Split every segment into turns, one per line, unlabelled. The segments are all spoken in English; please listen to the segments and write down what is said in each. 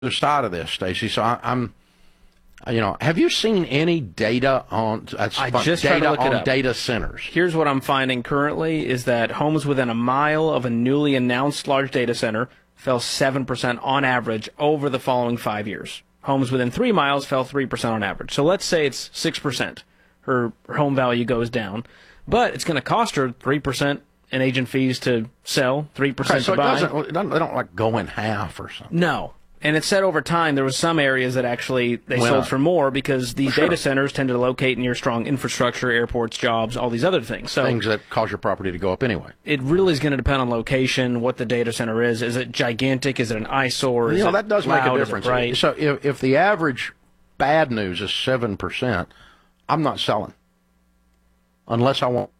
other side of this, Stacey. So I'm, have you seen any data on data centers?
Here's what I'm finding currently is that homes within a mile of a newly announced large data center fell 7% on average over the following 5 years. Homes within 3 miles fell 3% on average. So let's say it's 6%. Her home value goes down, but it's going to cost her 3% in agent fees to sell, 3% to buy.
They don't like go in half or something.
No. And it said over time there was some areas that actually they sold for more because these data centers tend to locate near strong infrastructure, airports, jobs, all these other things. So
things that cause your property to go up anyway.
It really is going to depend on location, what the data center is. Is it gigantic? Is it an eyesore?
That does make a difference.
Right?
So if the average bad news is 7%, I'm not selling unless I want.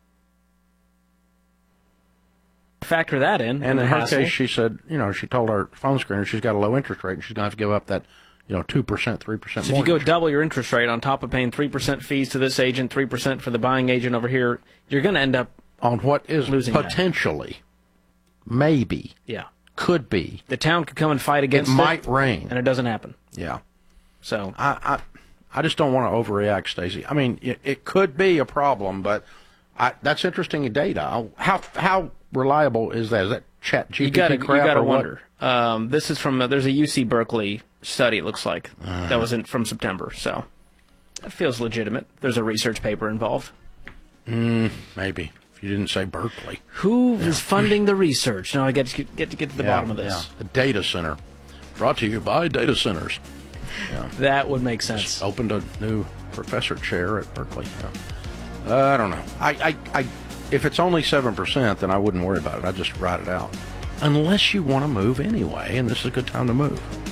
Factor that in.
And in her case, she said, she told our phone screener she's got a low interest rate and she's going to have to give up that, 2%, 3%.
So if you go double your interest rate on top of paying 3% fees to this agent, 3% for the buying agent over here, you're going to end up
on what is
losing
potentially, maybe, could be.
The town could come and fight against it.
It might rain.
And it doesn't happen.
Yeah.
So
I just don't want to overreact, Stacey. I mean, it could be a problem, but that's interesting data. How reliable is that? Is that ChatGPT
you gotta
or
wonder. This is from there's a UC Berkeley study. It looks like that was from September. So that feels legitimate. There's a research paper involved.
Maybe if you didn't say Berkeley.
Who is funding the research? Now I get to get to the bottom of this.
Yeah. The data center, brought to you by data centers. Yeah.
That would make sense.
Just opened a new professor chair at Berkeley. Yeah. I don't know. If it's only 7%, then I wouldn't worry about it. I'd just ride it out. Unless you want to move anyway, and this is a good time to move.